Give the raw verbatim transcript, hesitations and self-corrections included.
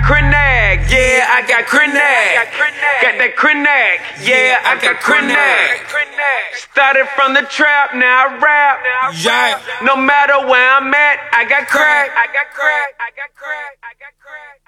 Crenag, yeah, I got Crenag. Got that Crenag, yeah, I got Crenag. Started from the trap, now I rap. Yeah. No matter where I'm at, I got crack. I got crack. I got crack. I got crack.